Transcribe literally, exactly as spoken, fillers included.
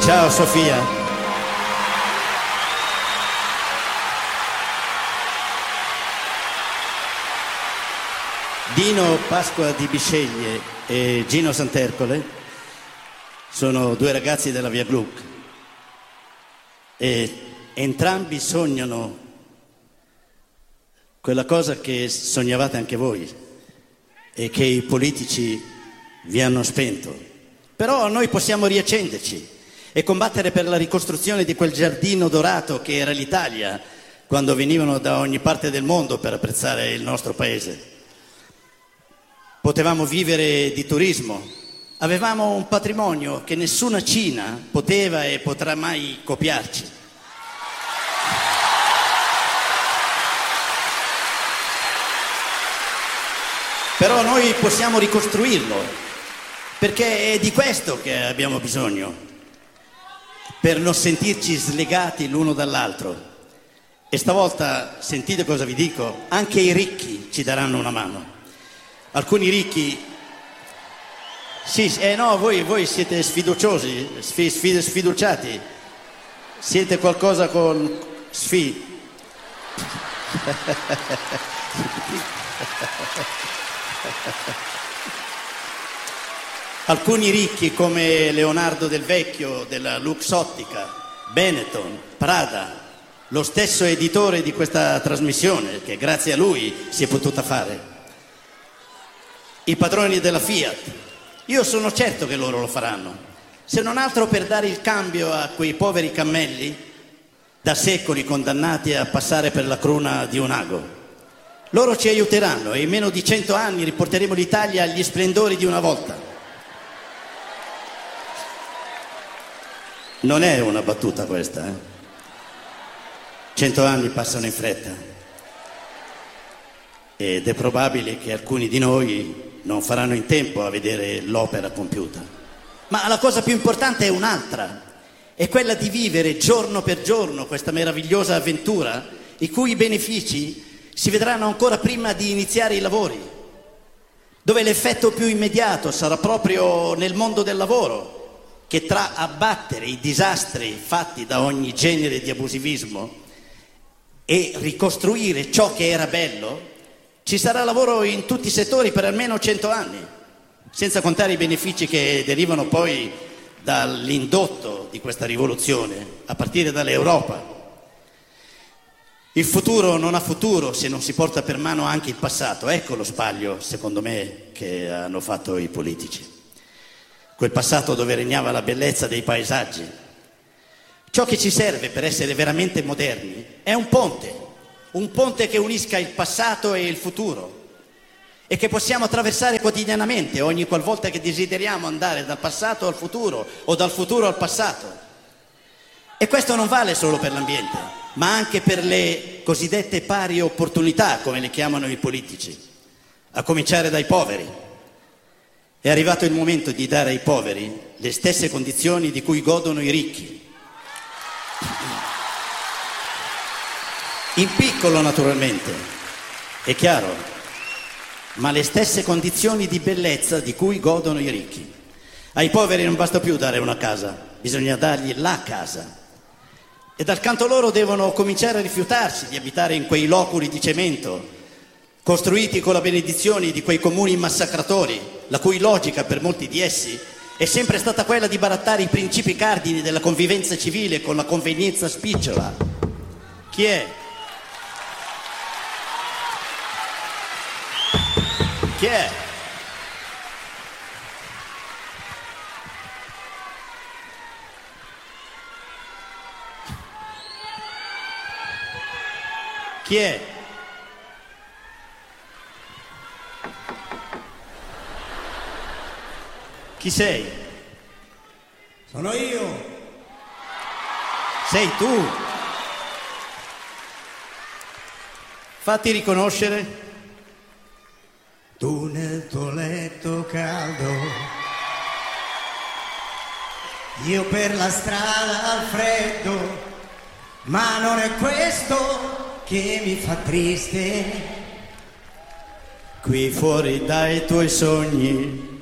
Ciao Sofia. Dino Pasqua di Bisceglie e Gino Santercole sono due ragazzi della Via Gluck e entrambi sognano quella cosa che sognavate anche voi e che i politici vi hanno spento. Però noi possiamo riaccenderci e combattere per la ricostruzione di quel giardino dorato che era l'Italia quando venivano da ogni parte del mondo per apprezzare il nostro paese. Potevamo vivere di turismo, avevamo un patrimonio che nessuna Cina poteva e potrà mai copiarci. Però noi possiamo ricostruirlo, perché è di questo che abbiamo bisogno, per non sentirci slegati l'uno dall'altro. E stavolta, sentite cosa vi dico, anche i ricchi ci daranno una mano. Alcuni ricchi, sì, eh no, voi, voi siete sfiduciosi, sfi, sfi, sfiduciati, siete qualcosa con sfi. Alcuni ricchi come Leonardo Del Vecchio della Luxottica, Benetton, Prada, lo stesso editore di questa trasmissione che grazie a lui si è potuta fare. I padroni della Fiat, io sono certo che loro lo faranno, se non altro per dare il cambio a quei poveri cammelli da secoli condannati a passare per la cruna di un ago. Loro ci aiuteranno e in meno di cento anni riporteremo l'Italia agli splendori di una volta. Non è una battuta questa, eh? Cento anni passano in fretta ed è probabile che alcuni di noi non faranno in tempo a vedere l'opera compiuta. Ma la cosa più importante è un'altra, è quella di vivere giorno per giorno questa meravigliosa avventura, i cui benefici si vedranno ancora prima di iniziare i lavori, dove l'effetto più immediato sarà proprio nel mondo del lavoro, che tra abbattere i disastri fatti da ogni genere di abusivismo e ricostruire ciò che era bello, ci sarà lavoro in tutti i settori per almeno cento anni, senza contare i benefici che derivano poi dall'indotto di questa rivoluzione, a partire dall'Europa. Il futuro non ha futuro se non si porta per mano anche il passato. Ecco lo sbaglio, secondo me, che hanno fatto i politici. Quel passato dove regnava la bellezza dei paesaggi. Ciò che ci serve per essere veramente moderni è un ponte, un ponte che unisca il passato e il futuro e che possiamo attraversare quotidianamente ogni qualvolta che desideriamo andare dal passato al futuro o dal futuro al passato. E questo non vale solo per l'ambiente, ma anche per le cosiddette pari opportunità, come le chiamano i politici, a cominciare dai poveri. È arrivato il momento di dare ai poveri le stesse condizioni di cui godono i ricchi. In piccolo naturalmente, è chiaro, ma le stesse condizioni di bellezza di cui godono i ricchi. Ai poveri non basta più dare una casa, bisogna dargli la casa. E dal canto loro devono cominciare a rifiutarsi di abitare in quei loculi di cemento, costruiti con la benedizione di quei comuni massacratori, la cui logica per molti di essi è sempre stata quella di barattare i principi cardini della convivenza civile con la convenienza spicciola. Chi è? Chi è? Chi è? Chi sei? Sono io. Sei tu? Fatti riconoscere. Tu nel tuo letto caldo, io per la strada al freddo, ma non è questo che mi fa triste. Qui fuori dai tuoi sogni